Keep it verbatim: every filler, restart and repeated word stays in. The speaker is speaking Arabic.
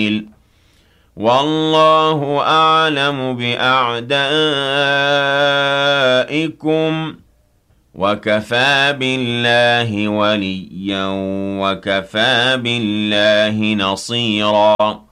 وَاللَّهُ أَعْلَمُ بِأَعْدَائِكُمْ ۚ وَكَفَىٰ بِاللَّهِ وَلِيًّا وَكَفَىٰ بِاللَّهِ نَصِيرًا